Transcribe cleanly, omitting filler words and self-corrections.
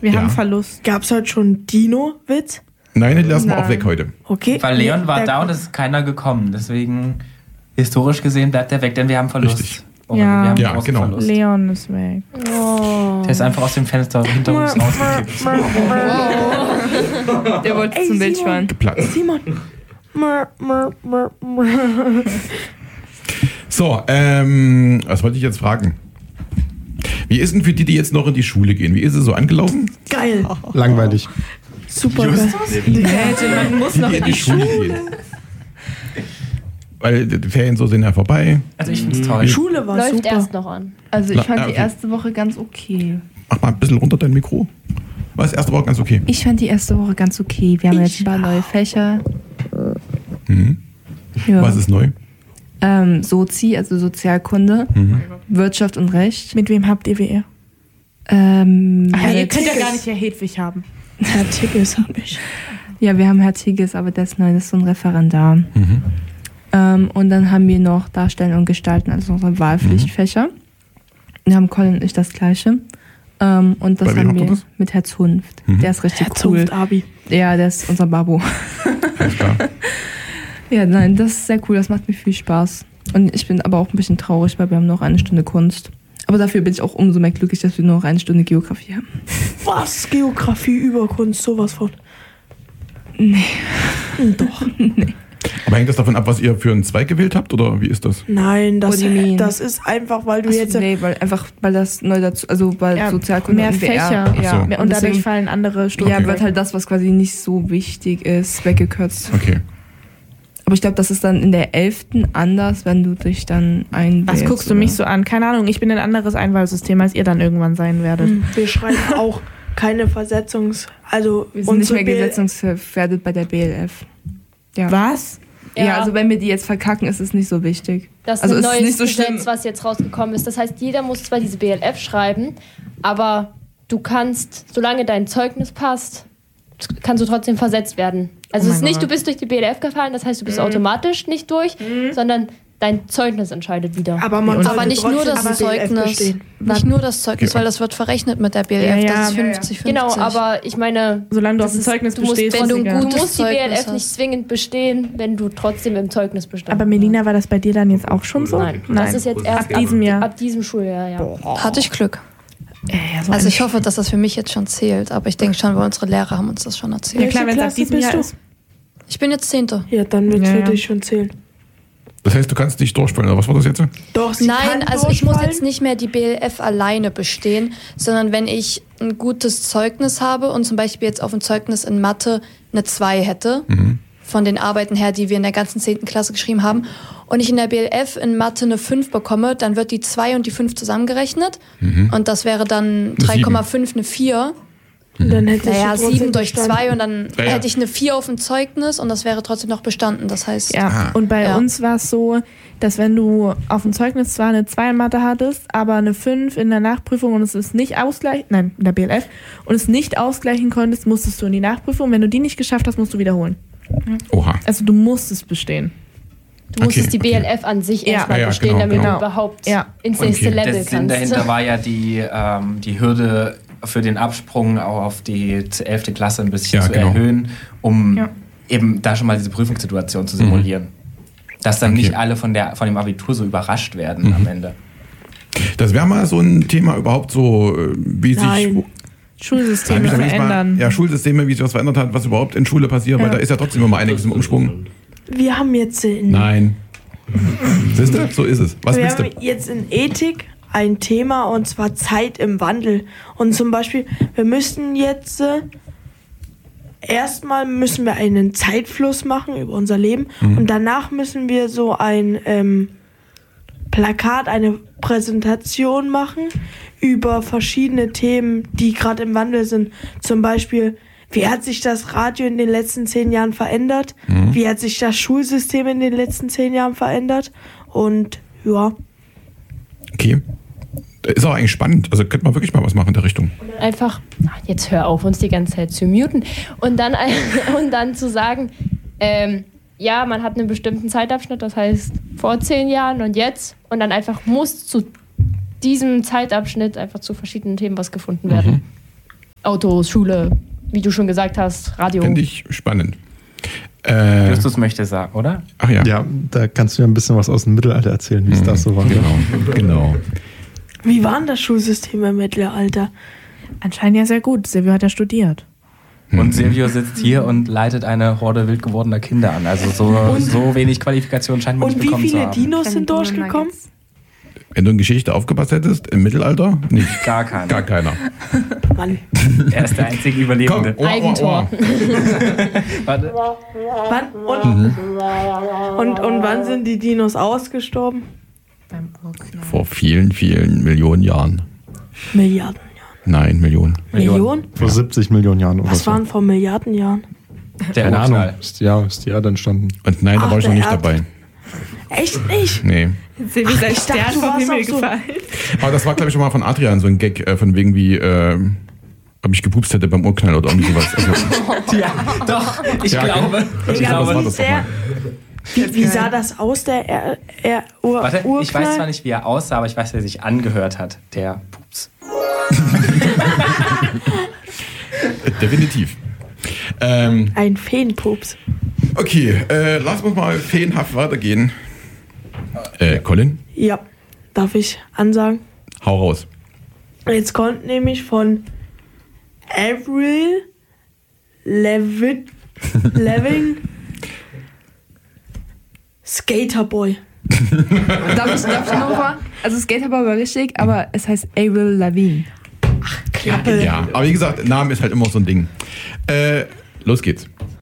Wir haben Verlust. Gab's heute schon Dino-Witz? Nein, den lassen wir auch weg heute. Okay. Weil Leon war da und es ist keiner gekommen. Deswegen, historisch gesehen, bleibt er weg, denn wir haben Verlust. Richtig. Oh, wir haben Ja, großen genau. Verlust. Leon ist weg. Der ist einfach aus dem Fenster hinter uns rausgekippt. Der wollte zum Wildschwein. Geplatzt. Simon. So, was wollte ich jetzt fragen? Wie ist denn für die jetzt noch in die Schule gehen? Wie ist es so angelaufen? Geil. Langweilig. Super geil. Man muss noch Die in in die Schule gehen. Weil die Ferien so sind ja vorbei. Also ich find's toll. Schule war Läuft super. erst noch an. Also ich fand okay. die erste Woche ganz okay. Mach mal ein bisschen runter dein Mikro. War das erste Woche ganz okay? Ich fand die erste Woche ganz okay. Wir haben jetzt ein paar neue Fächer. Mhm. Ja. Was ist neu? Sozi, also Sozialkunde, Wirtschaft und Recht. Mit wem habt ihr WR? Herr ihr könnt ja Tigges. gar nicht Herr Hedwig haben. Herr Tigges habe ich. Ja, wir haben Herr Tigges, aber das ist so ein Referendar. Und dann haben wir noch Darstellen und Gestalten, also unsere Wahlpflichtfächer. Wir haben Colin und ich das Gleiche. Und das Bei wem haben habt ihr wir das? mit Herr Zunft. Der ist richtig Herr cool. Zunft, Abi. Ja, der ist unser Babo. Alles klar. Ja, nein, das ist sehr cool, das macht mir viel Spaß. Und ich bin aber auch ein bisschen traurig, weil wir haben noch eine Stunde Kunst. Aber dafür bin ich auch umso mehr glücklich, dass wir nur noch eine Stunde Geografie haben. Was? Geografie über Kunst, sowas von. Nee. Doch. Nee. Aber hängt das davon ab, was ihr für einen Zweig gewählt habt? Oder wie ist das? Nein, What do you mean? das ist einfach, weil du Achso, jetzt... nee, weil das neu dazu, also weil Ja, Sozialkunde mehr und WR, Fächer. ja. Ach so. Und Und dadurch deswegen, fallen andere Stunden. ja, wird halt das, was quasi nicht so wichtig ist, weggekürzt. Okay. Aber ich glaube, das ist dann in der 11. anders, wenn du dich dann einwählst. Was guckst du mich so an? Keine Ahnung, ich bin ein anderes Einwahlsystem, als ihr dann irgendwann sein werdet. Wir schreiben auch keine Also Wir sind nicht unsere mehr gesetzungsgefährdet bei der BLF. Ja. Was? Ja, also wenn wir die jetzt verkacken, ist es nicht so wichtig. Das ist Also ein es ist neues nicht so schlimm. Gesetz, was jetzt rausgekommen ist. Das heißt, jeder muss zwar diese BLF schreiben, aber du kannst, solange dein Zeugnis passt, kannst du trotzdem versetzt werden. Also es ist nicht, du bist durch die BLF gefallen, das heißt, du bist automatisch nicht durch, sondern dein Zeugnis entscheidet wieder. Aber man Aber sollte nicht nur trotzdem das die BLF Zeugnis. bestehen. Nicht nur das Zeugnis, weil das wird verrechnet mit der BLF. Ja, das ist ja. 50-50. Genau, aber ich meine, Solange du auf das dem ist- Zeugnis du musst, bestehst, wenn du, ist du egal. gutes musst die Zeugnis BLF hast. nicht zwingend bestehen, wenn du trotzdem im Zeugnis bestanden Aber Melina, war das bei dir dann jetzt auch schon so? Nein, das ist jetzt erst Ab diesem Jahr. Ab diesem Schuljahr, ja. Hatte ich Glück. Ja, so Also ein ich hoffe, dass das für mich jetzt schon zählt. Aber ich denke schon, weil unsere Lehrer haben uns das schon Ja erzählt. klar, wenn es ab Klasse diesem bist Jahr du? ist. Ich bin jetzt 10. Ja, dann wird es Ja, für ja. dich schon zählen. Das heißt, du kannst nicht durchfallen, oder was war das jetzt? Doch, sie Nein, kann also ich muss durchfallen. jetzt nicht mehr die BLF alleine bestehen, sondern wenn ich ein gutes Zeugnis habe und zum Beispiel jetzt auf dem Zeugnis in Mathe eine 2 hätte, von den Arbeiten her, die wir in der ganzen 10. Klasse geschrieben haben, und ich in der BLF in Mathe eine 5 bekomme, dann wird die 2 und die 5 zusammengerechnet und das wäre dann 3,5 eine 4. Und dann hätte ich Naja, trotzdem 7 durch bestanden. 2 und dann Ja, ja. hätte ich eine 4 auf dem Zeugnis und das wäre trotzdem noch bestanden. Das heißt, Ja, und bei Ja. uns war es so, dass wenn du auf dem Zeugnis zwar eine 2 in Mathe hattest, aber eine 5 in der Nachprüfung und es ist nicht in der BLF, und es nicht ausgleichen konntest, musstest du in die Nachprüfung. Wenn du die nicht geschafft hast, musst du wiederholen. Oha. Also du musstest bestehen. Du musstest Okay, die BLF an sich Ja. erstmal Ja, ja, bestehen, genau, damit genau. du überhaupt Ja. ins nächste Okay. Level Der Sinn kannst. dahinter war ja die Hürde für den Absprung auch auf die 11. Klasse ein bisschen Ja, zu genau. erhöhen, um Ja. eben da schon mal diese Prüfungssituation zu simulieren. Dass dann Okay. nicht alle von dem Abitur so überrascht werden am Ende. Das wäre mal so ein Thema überhaupt so, wie sich... Nein. Schulsysteme Damit mal- verändern. Ja, Schulsysteme, wie sich was verändert hat, was überhaupt in Schule passiert, weil da ist ja trotzdem immer einiges im Umschwung. Wir haben jetzt Nein. Siehst du? So ist es. Was wir willst du? haben jetzt in Ethik ein Thema, und zwar Zeit im Wandel. Und zum Beispiel, wir müssten jetzt erstmal müssen wir einen Zeitfluss machen über unser Leben, und danach müssen wir so ein Plakat, eine Präsentation machen über verschiedene Themen, die gerade im Wandel sind. Zum Beispiel, wie hat sich das Radio in den letzten 10 Jahren verändert? Wie hat sich das Schulsystem in den letzten 10 Jahren verändert? Und ja, Okay. Ist auch eigentlich spannend. Also könnte man wirklich mal was machen in der Richtung. Einfach, jetzt hör auf, uns die ganze Zeit zu muten. Und dann zu sagen, ja, man hat einen bestimmten Zeitabschnitt, das heißt vor 10 Jahren und jetzt. Und dann einfach muss zu diesem Zeitabschnitt einfach zu verschiedenen Themen was gefunden werden. Autos, Schule, wie du schon gesagt hast, Radio. Finde ich spannend. Justus möchte sagen, oder? Ach ja. Ja, da kannst du mir ein bisschen was aus dem Mittelalter erzählen, wie es da so war. Genau. Wie war denn das Schulsystem im Mittelalter? Anscheinend ja sehr gut. Silvio hat ja studiert. Und Silvio sitzt hier und leitet eine Horde wild gewordener Kinder an. Also so wenig Qualifikation scheint man Und nicht wie bekommen zu viele haben. Dinos sind durchgekommen? Wenn du in Geschichte aufgepasst hättest, im Mittelalter? Nicht. Gar keiner. Gar keiner. Mann. Er ist der einzige Überlebende. Eigentor. Warte. Und wann sind die Dinos ausgestorben? Vor vielen, vielen Millionen Jahren. Milliarden. Nein, Millionen. Millionen? Vor 70 Millionen Jahren oder Was so. waren vor Milliarden Jahren? Der Keine Ahnung, Urknall. ist die Erde entstanden. Und nein, da Ach, war ich noch der nicht dabei. Echt nicht? Nee. Silvio ist ein ich dachte, Stern du vom warst Himmel auch so- gefallen. Aber das war, glaube ich, schon mal von Adrian so ein Gag, von wegen wie, ob ich gepupst hätte beim Urknall oder irgendwie sowas. Also, Ja, doch, ich Ja, glaube. was war das nochmal? Wie sah das aus, der Warte, Urknall? ich weiß zwar nicht, wie er aussah, aber ich weiß, wie er sich angehört hat. Der Pups. Definitiv. Ein Feenpups. Okay, lass uns mal feenhaft weitergehen. Colin, Ja, darf ich ansagen? hau raus. Jetzt kommt nämlich von Avril Levin Skaterboy. Darf ich nochmal? Also Skaterboy war richtig, aber es heißt Avril Lavigne. Klappe. Ja, aber wie gesagt, Name ist halt immer so ein Ding. Los geht's.